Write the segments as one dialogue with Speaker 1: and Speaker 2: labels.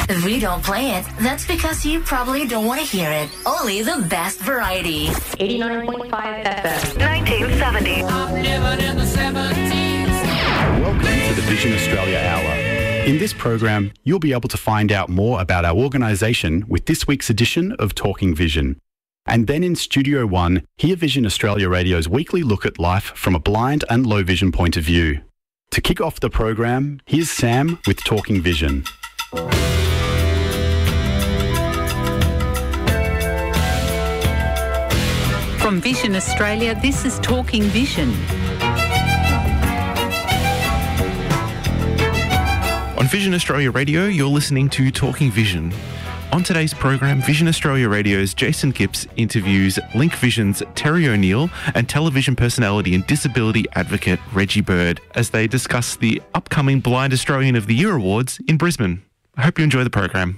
Speaker 1: If we don't play it, that's because you probably don't want to hear it. Only the best variety.
Speaker 2: 89.5 FM.
Speaker 1: 1970.
Speaker 3: I'm living in the 70s.
Speaker 4: Welcome to the Vision Australia Hour. In this program, you'll be able to find out more about our organisation with this week's edition of Talking Vision. And then in Studio One, hear Vision Australia Radio's weekly look at life from a blind and low vision point of view. To kick off the program, here's Sam with Talking Vision.
Speaker 5: From Vision Australia, this is Talking Vision.
Speaker 6: On Vision Australia Radio, you're listening to Talking Vision. On today's program, Vision Australia Radio's Jason Gibbs interviews Link Vision's Terry O'Neill and television personality and disability advocate Reggie Bird as they discuss the upcoming Blind Australian of the Year Awards in Brisbane. I hope you enjoy the program.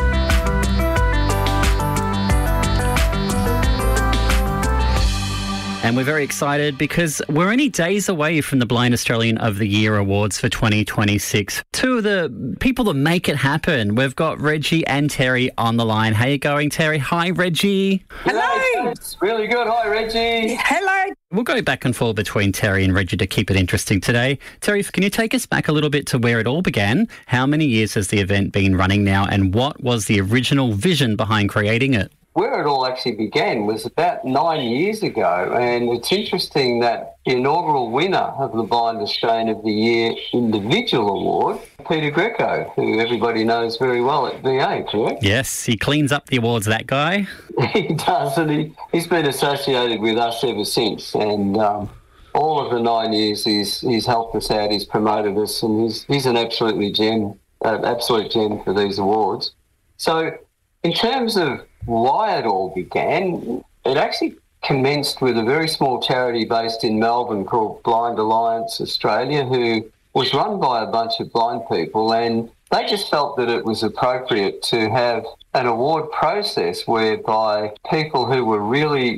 Speaker 7: And we're very excited because we're only days away from the Blind Australian of the Year Awards for 2026. Two of the people that make it happen. We've got Reggie and Terry on the line. How you going, Terry? Hi, Reggie.
Speaker 8: Hello. It's really good. Hi, Reggie.
Speaker 9: Hello.
Speaker 7: We'll go back and forth between Terry and Reggie to keep it interesting today. Terry, can you take us back a little bit to where it all began? How many years has the event been running now, and what was the original vision behind creating it?
Speaker 8: Where it all actually began was about 9 years ago, and it's interesting that the inaugural winner of the Blind Australian of the Year Individual Award, Peter Greco, who everybody knows very well at VA, correct?
Speaker 7: Yes, he cleans up the awards, that guy.
Speaker 8: He does, and he's been associated with us ever since, and all of the 9 years he's helped us out, he's promoted us, and he's an absolute gem for these awards. So in terms of why it all began, it actually commenced with a very small charity based in Melbourne called Blind Alliance Australia, who was run by a bunch of blind people, and they just felt that it was appropriate to have an award process whereby blind people who were really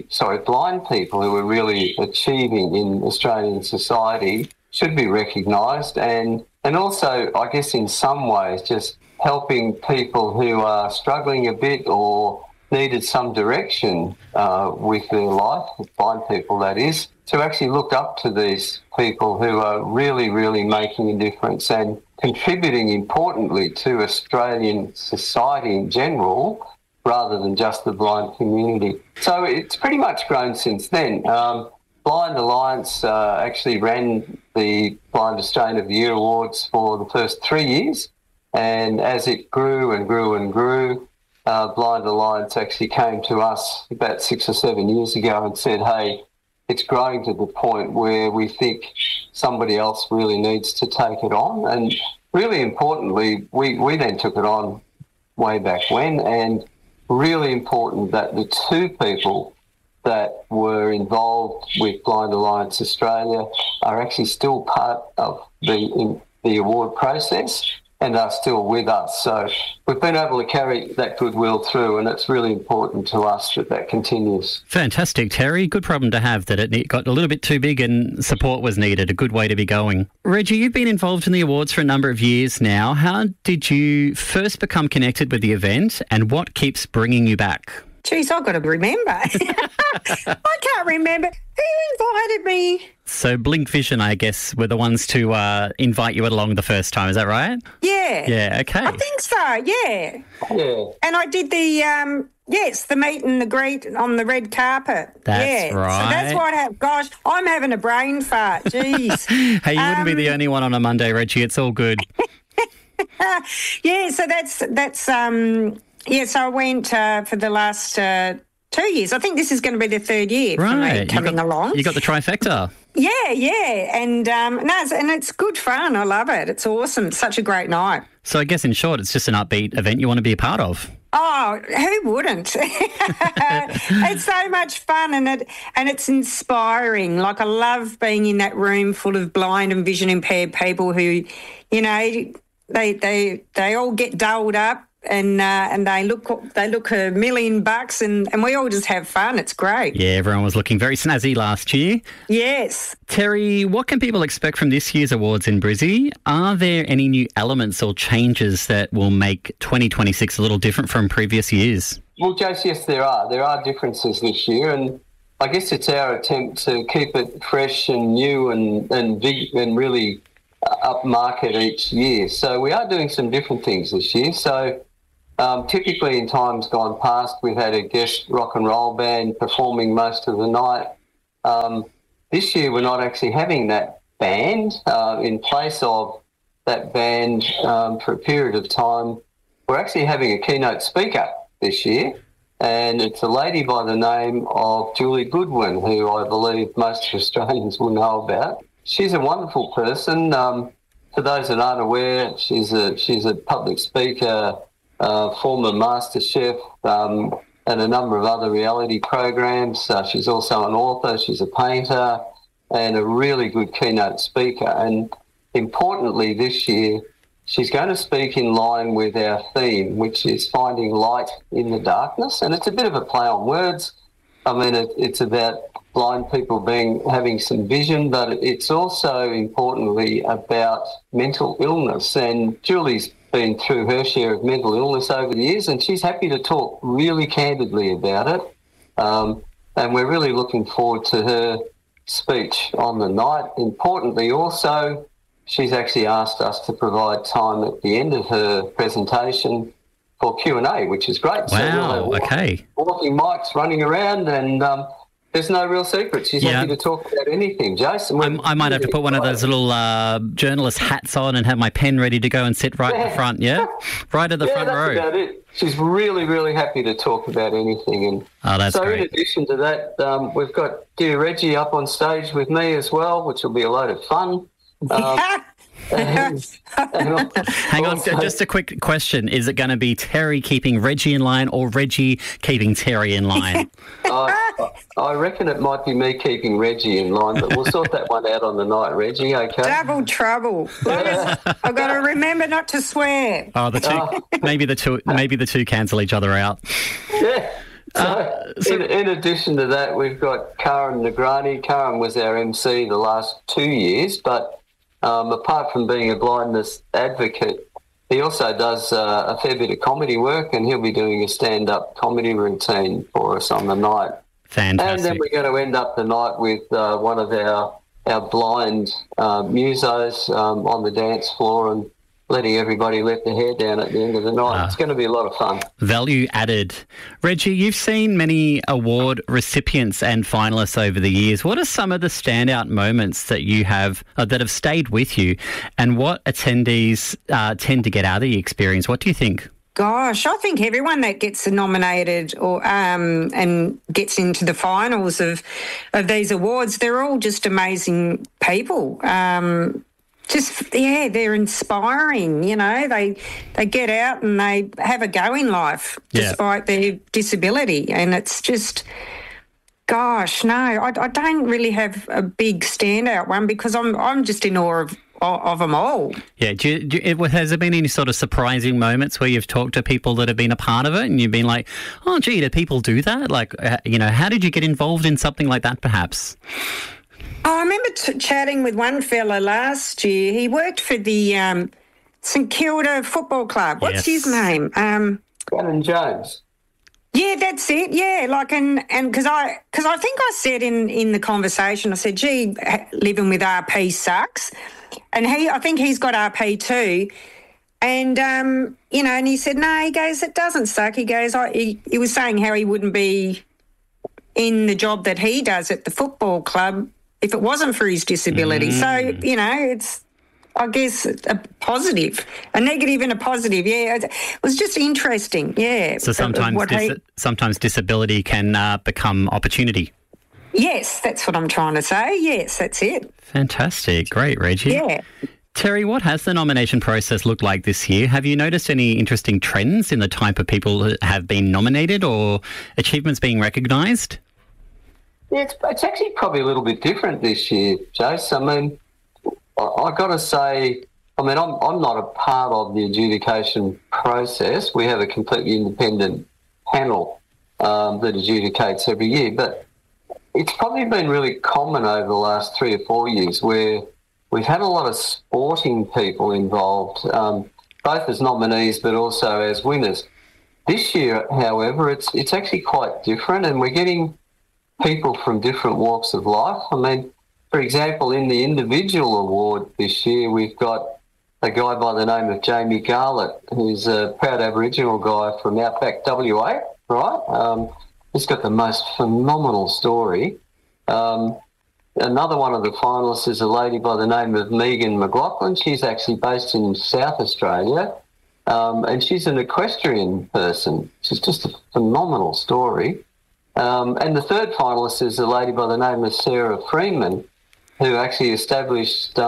Speaker 8: achieving in Australian society should be recognised, and also, I guess in some ways, just helping people who are struggling a bit or needed some direction with their life, blind people that is, to actually look up to these people who are really, really making a difference and contributing importantly to Australian society in general rather than just the blind community. So it's pretty much grown since then. Blind Alliance actually ran the Blind Australian of the Year Awards for the first 3 years, and as it grew and grew and grew, Blind Alliance actually came to us about 6 or 7 years ago and said, hey, it's growing to the point where we think somebody else really needs to take it on. And really importantly, we then took it on way back when, and really important that the two people that were involved with Blind Alliance Australia are actually still part of the award process and are still with us. So we've been able to carry that goodwill through, and it's really important to us that continues.
Speaker 7: Fantastic, Terry. Good problem to have, that it got a little bit too big and support was needed. A good way to be going. Reggie, you've been involved in the awards for a number of years now. How did you first become connected with the event, and what keeps bringing you back?
Speaker 9: Geez, I've got to remember. I can't remember. Who invited me?
Speaker 7: So Blink Vision, I guess, were the ones to invite you along the first time. Is that right?
Speaker 9: Yeah.
Speaker 7: Yeah, okay.
Speaker 9: I think so, yeah.
Speaker 8: Yeah.
Speaker 9: And I did the, the meet and the greet on the red carpet.
Speaker 7: That's right.
Speaker 9: So that's what happened. Gosh, I'm having a brain fart. Jeez.
Speaker 7: Hey, you wouldn't be the only one on a Monday, Reggie. It's all good.
Speaker 9: Yeah, so that's so I went for the last 2 years. I think this is going to be the third year for me coming along.
Speaker 7: You got the trifecta.
Speaker 9: Yeah. And and it's good fun. I love it. It's awesome. Such a great night.
Speaker 7: So I guess in short, it's just an upbeat event you want to be a part of.
Speaker 9: Oh, who wouldn't? It's so much fun and it's inspiring. Like, I love being in that room full of blind and vision impaired people who, you know, they all get dolled up and they look $1 million, and we all just have fun. It's great.
Speaker 7: Yeah, everyone was looking very snazzy last year.
Speaker 9: Yes.
Speaker 7: Terry, what can people expect from this year's awards in Brizzy? Are there any new elements or changes that will make 2026 a little different from previous years?
Speaker 8: Well, Jace, yes, there are. There are differences this year, and I guess it's our attempt to keep it fresh and new and really upmarket each year. So we are doing some different things this year. So typically in times gone past, we've had a guest rock and roll band performing most of the night. This year we're not actually having that band. In place of that band for a period of time, we're actually having a keynote speaker this year, and it's a lady by the name of Julie Goodwin, who I believe most Australians will know about. She's a wonderful person. For those that aren't aware, she's a public speaker, former master chef, and a number of other reality programs. She's also an author, she's a painter, and a really good keynote speaker. And importantly, this year, she's going to speak in line with our theme, which is finding light in the darkness. And it's a bit of a play on words. I mean, it's about blind people having some vision, but it's also importantly about mental illness. And Julie's been through her share of mental illness over the years, and she's happy to talk really candidly about it. And we're really looking forward to her speech on the night. Importantly also, she's actually asked us to provide time at the end of her presentation for Q&A, which is great.
Speaker 7: Wow,
Speaker 8: so
Speaker 7: okay.
Speaker 8: Walking mics running around, and there's no real secret. She's happy to talk about anything, Jason.
Speaker 7: I might have to put one of those little journalist hats on and have my pen ready to go and sit right at the front, right at the front row.
Speaker 8: That's about it. She's really, really happy to talk about anything. And
Speaker 7: that's great.
Speaker 8: In addition to that, we've got dear Reggie up on stage with me as well, which will be a load of fun.
Speaker 7: Hang on, just a quick question. Is it going to be Terry keeping Reggie in line or Reggie keeping Terry in line?
Speaker 8: I reckon it might be me keeping Reggie in line, but we'll sort that one out on the night, Reggie, okay?
Speaker 9: Double trouble. I've got to remember not to swear.
Speaker 7: Oh, maybe the two cancel each other out.
Speaker 8: Yeah. In addition to that, we've got Karen Nagrani. Karen was our MC the last 2 years, but apart from being a blindness advocate, he also does a fair bit of comedy work, and he'll be doing a stand-up comedy routine for us on the night.
Speaker 7: Fantastic.
Speaker 8: And then we're going to end up the night with one of our blind musos on the dance floor and letting everybody let their hair down at the end of the night. It's going to be a lot of fun.
Speaker 7: Value added. Reggie, you've seen many award recipients and finalists over the years. What are some of the standout moments that you have that have stayed with you, and what attendees tend to get out of the experience? What do you think?
Speaker 9: Gosh, I think everyone that gets nominated or and gets into the finals of these awards, they're all just amazing people. They're inspiring, you know. They get out and they have a go in life despite their disability, and it's just, gosh, no, I don't really have a big standout one because I'm just in awe of them all.
Speaker 7: Yeah, has there been any sort of surprising moments where you've talked to people that have been a part of it and you've been like, oh, gee, do people do that? Like, how did you get involved in something like that perhaps?
Speaker 9: I remember chatting with one fella last year. He worked for the St Kilda Football Club. What's his name?
Speaker 8: Shannon Jones.
Speaker 9: Yeah, that's it. Yeah, and because I think I said in the conversation, I said, gee, living with RP sucks. And I think he's got RP too. And, and he said, no, he goes, it doesn't suck. He goes, he was saying how he wouldn't be in the job that he does at the football club if it wasn't for his disability. So, it's, I guess, a positive, a negative and a positive. Yeah, it was just interesting. Yeah.
Speaker 7: So sometimes disability can become opportunity.
Speaker 9: Yes, that's what I'm trying to say. Yes, that's it.
Speaker 7: Fantastic. Great, Reggie.
Speaker 9: Yeah.
Speaker 7: Terry, what has the nomination process looked like this year? Have you noticed any interesting trends in the type of people who have been nominated or achievements being recognised?
Speaker 8: Yeah, it's actually probably a little bit different this year, Jace. I mean, I got to say, I'm not a part of the adjudication process. We have a completely independent panel that adjudicates every year, but it's probably been really common over the last 3 or 4 years where we've had a lot of sporting people involved, both as nominees but also as winners. This year, however, it's actually quite different, and we're getting people from different walks of life. I mean, for example, in the individual award this year, we've got a guy by the name of Jamie Garlett, who's a proud Aboriginal guy from Outback WA, right? He's got the most phenomenal story. Another one of the finalists is a lady by the name of Megan McLaughlin. She's actually based in South Australia, and she's an equestrian person. She's just a phenomenal story. And the third finalist is a lady by the name of Sarah Freeman, who actually established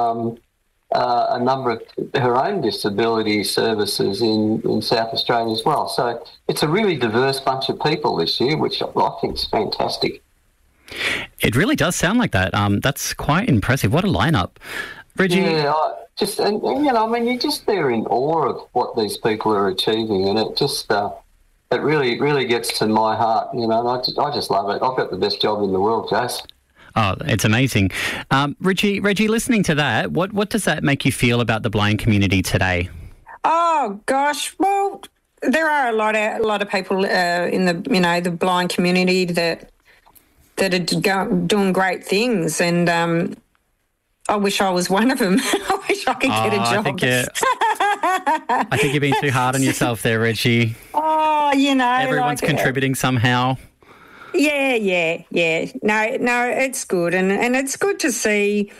Speaker 8: a number of her own disability services in South Australia as well. So it's a really diverse bunch of people this year, which I think is fantastic.
Speaker 7: It really does sound like that. That's quite impressive. What a lineup. Reggie?
Speaker 8: Yeah, and you know, I mean, you're just there in awe of what these people are achieving, and it just it really gets to my heart, you know, and I just love it. I've got the best job in the world, Jace.
Speaker 7: Oh, it's amazing. Reggie, listening to that, what does that make you feel about the blind community today?
Speaker 9: Oh gosh, well, there are a lot of people in the blind community that are doing great things, and I wish I was one of them. I wish I could get a job.
Speaker 7: I think you're being too hard on yourself there, Reggie.
Speaker 9: Oh, you know,
Speaker 7: everyone's contributing somehow.
Speaker 9: Yeah. No, it's good, and it's good to see.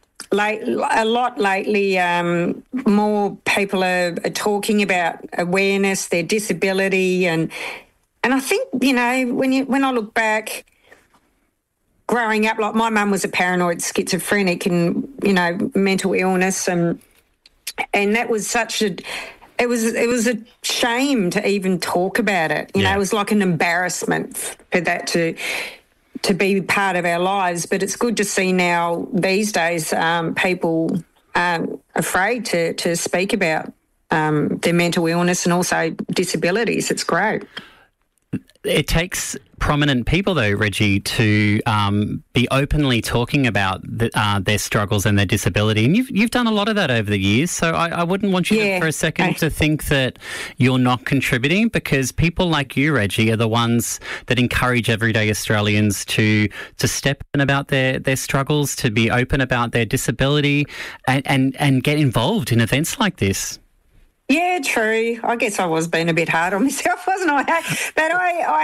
Speaker 9: A lot lately, more people are talking about awareness, their disability, and I think, you know, when I look back, growing up, like my mum was a paranoid schizophrenic and, you know, mental illness, and that was it was a shame to even talk about it. You know, it was like an embarrassment for that to be part of our lives. But it's good to see now these days people aren't afraid to speak about their mental illness and also disabilities. It's great.
Speaker 7: It takes prominent people, though, Reggie, to be openly talking about their struggles and their disability. And you've done a lot of that over the years, so I wouldn't want you for a second to think that you're not contributing, because people like you, Reggie, are the ones that encourage everyday Australians to step in about their struggles, to be open about their disability and get involved in events like this.
Speaker 9: Yeah, true. I guess I was being a bit hard on myself, wasn't I? But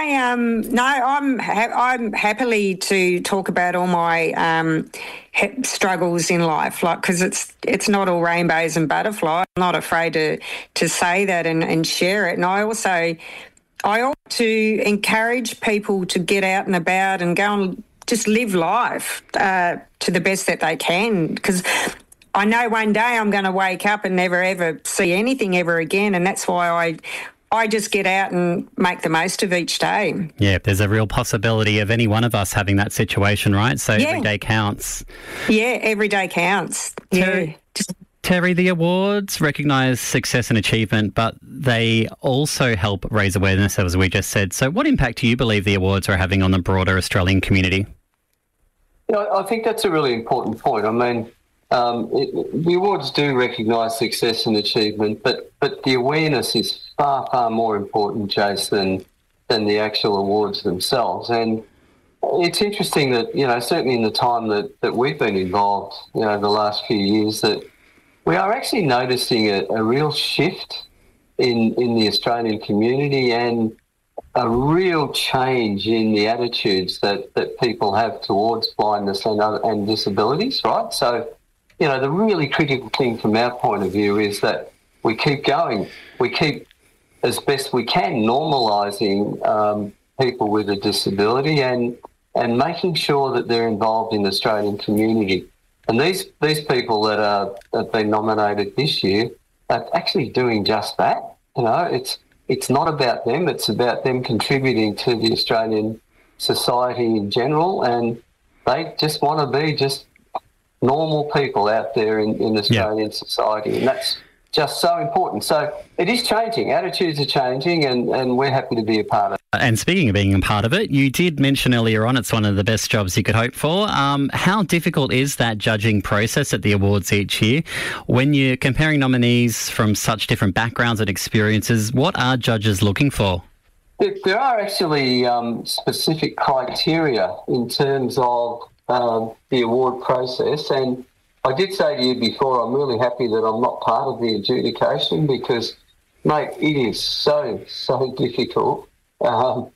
Speaker 9: I'm happily to talk about all my struggles in life, like, because it's not all rainbows and butterflies. I'm not afraid to say that and share it. And I ought to encourage people to get out and about and go and just live life to the best that they can, because I know one day I'm going to wake up and never, ever see anything ever again, and that's why I just get out and make the most of each day. Yeah,
Speaker 7: there's a real possibility of any one of us having that situation, right? So every day counts.
Speaker 9: Yeah, every day counts.
Speaker 7: Terry, the awards recognise success and achievement, but they also help raise awareness, as we just said. So what impact do you believe the awards are having on the broader Australian community?
Speaker 8: I think that's a really important point. I mean, the awards do recognise success and achievement, but the awareness is far, far more important, Jace, than the actual awards themselves. And it's interesting that, you know, certainly in the time that we've been involved, you know, the last few years, that we are actually noticing a real shift in the Australian community and a real change in the attitudes that people have towards blindness and disabilities, right? So, you know, the really critical thing from our point of view is that we keep going. We keep, as best we can, normalising people with a disability and making sure that they're involved in the Australian community. And these people that have been nominated this year are actually doing just that. You know, it's not about them. It's about them contributing to the Australian society in general, and they just want to be just normal people out there in Australian society, and just so important. So it is changing. Attitudes are changing, and we're happy to be a part of it.
Speaker 7: And speaking of being a part of it, you did mention earlier on it's one of the best jobs you could hope for. How difficult is that judging process at the awards each year? When you're comparing nominees from such different backgrounds and experiences, what are judges looking for?
Speaker 8: There are actually specific criteria in terms of the award process, and I did say to you before, I'm really happy that I'm not part of the adjudication because, mate, it is so difficult. And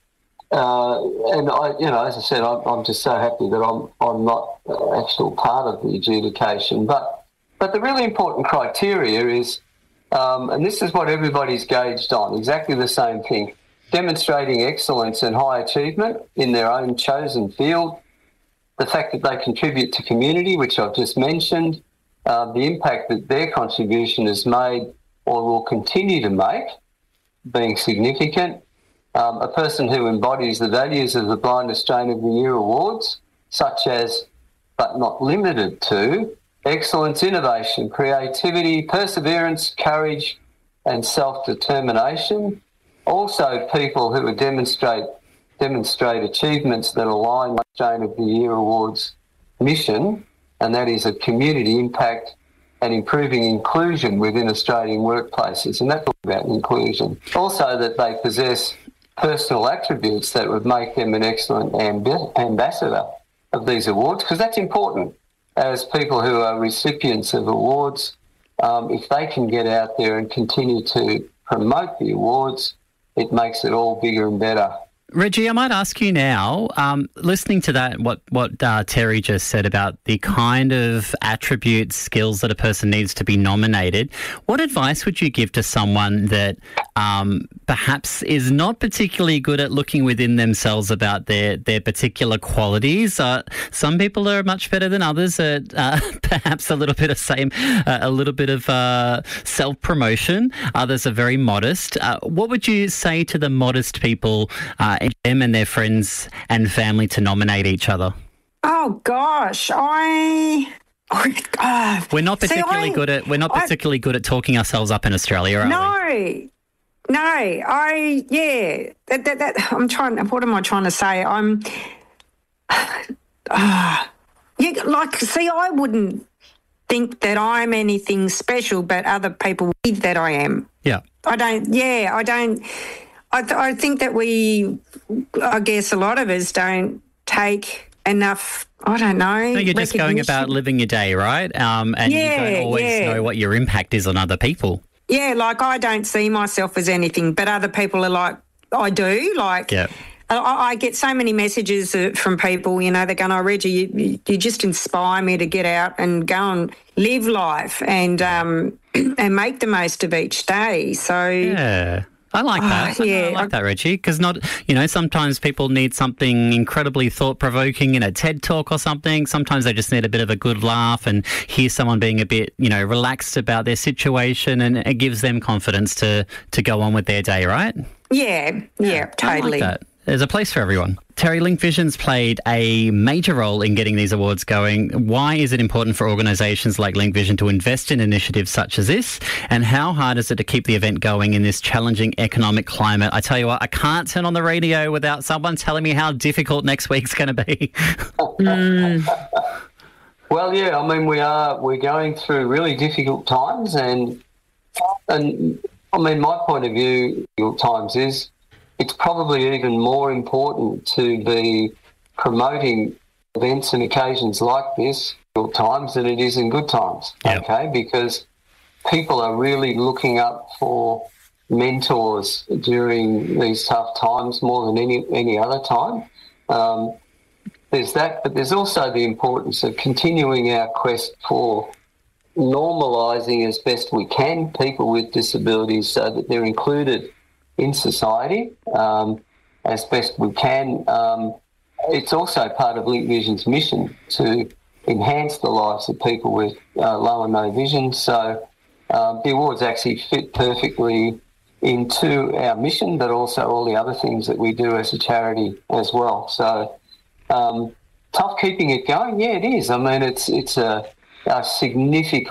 Speaker 8: as I said, I'm just so happy that I'm not actual part of the adjudication. But the really important criteria is, and this is what everybody's gauged on, exactly the same thing, demonstrating excellence and high achievement in their own chosen field, the fact that they contribute to community, which I've just mentioned, the impact that their contribution has made or will continue to make, being significant, a person who embodies the values of the Blind Australian of the Year Awards, such as, but not limited to, excellence, innovation, creativity, perseverance, courage and self-determination. Also people who demonstrate achievements that align with the Australian of the Year Awards mission, and that is a community impact and improving inclusion within Australian workplaces. And that's all about inclusion. Also that they possess personal attributes that would make them an excellent ambassador of these awards, because that's important. As people who are recipients of awards, if they can get out there and continue to promote the awards, it makes it all bigger and better.
Speaker 7: Reggie, I might ask you now, listening to that, what Terry just said about the kind of attributes, skills that a person needs to be nominated, what advice would you give to someone that perhaps is not particularly good at looking within themselves about their particular qualities? Some people are much better than others at perhaps a little bit of self-promotion. Others are very modest. What would you say to the modest people, them and their friends and family, to nominate each other?
Speaker 9: Oh gosh,
Speaker 7: we're not particularly good at talking ourselves up in Australia, are we?
Speaker 9: No. I'm trying. What am I trying to say? I wouldn't think that I'm anything special, but other people think that I am.
Speaker 7: Yeah.
Speaker 9: I don't. I think that I guess a lot of us don't take enough, I don't know.
Speaker 7: No, you're just going about living your day, right? And you don't always know what your impact is on other people.
Speaker 9: Yeah, like I don't see myself as anything, but other people are like, I do. Like,
Speaker 7: yeah.
Speaker 9: I get so many messages from people, they're going, oh, Reggie, you just inspire me to get out and go and live life and make the most of each day. So
Speaker 7: yeah. I like that. I like that, Reggie, because sometimes people need something incredibly thought-provoking in a TED Talk or something. Sometimes they just need a bit of a good laugh and hear someone being a bit, relaxed about their situation, and it gives them confidence to go on with their day, right?
Speaker 9: Yeah, totally.
Speaker 7: I like that. There's a place for everyone. Terry, Link Vision's played a major role in getting these awards going. Why is it important for organisations like Link Vision to invest in initiatives such as this? And how hard is it to keep the event going in this challenging economic climate? I tell you what, I can't turn on the radio without someone telling me how difficult next week's going to be.
Speaker 8: Well, yeah, I mean, we're going through really difficult times, and I mean, my point of view, difficult times is, it's probably even more important to be promoting events and occasions like this in good times than it is in good times, okay? Because people are really looking up for mentors during these tough times more than any other time. There's that, but there's also the importance of continuing our quest for normalising as best we can people with disabilities so that they're included in society as best we can. It's also part of Link Vision's mission to enhance the lives of people with low and no vision. So the awards actually fit perfectly into our mission, but also all the other things that we do as a charity as well. So tough keeping it going? Yeah, it is. I mean, it's a significant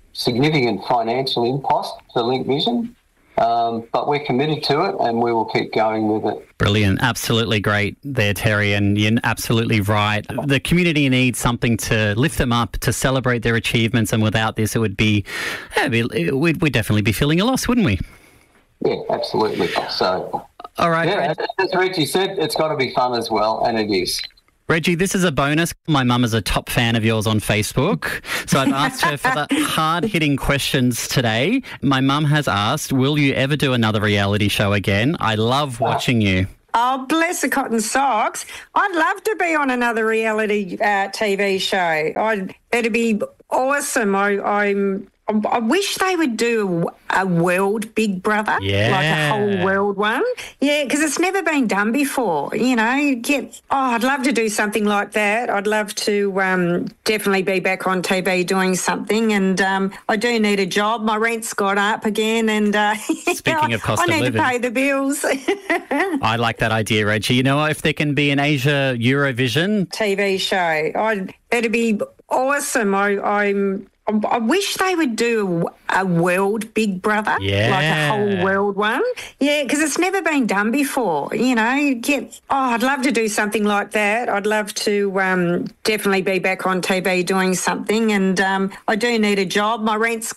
Speaker 8: significant financial impost to Link Vision. But we're committed to it and we will keep going with it.
Speaker 7: Brilliant. Absolutely great there, Terry. And you're absolutely right. The community needs something to lift them up, to celebrate their achievements. And without this, it would be, we'd definitely be feeling a loss, wouldn't we?
Speaker 8: Yeah, absolutely. So,
Speaker 7: all right.
Speaker 8: Yeah, as Reggie said, it's got to be fun as well. And it is.
Speaker 7: Reggie, this is a bonus. My mum is a top fan of yours on Facebook, so I've asked her for the hard-hitting questions today. My mum has asked, will you ever do another reality show again? I love watching you.
Speaker 9: Oh, bless the cotton socks. I'd love to be on another reality TV show. It'd be awesome. I wish they would do a world Big Brother, like a whole world one. Yeah, because it's never been done before, you know. I'd love to do something like that. I'd love to definitely be back on TV doing something, and I do need a job. My rent's got up again, and
Speaker 7: speaking of cost of living,
Speaker 9: I need to pay the bills.
Speaker 7: I like that idea, Reggie. You know, if there can be an Asia Eurovision
Speaker 9: TV show, it'd be awesome. I wish they would do a world Big Brother, like a whole world one. Yeah, because it's never been done before, you know. I'd love to do something like that. I'd love to definitely be back on TV doing something, and I do need a job. My rent's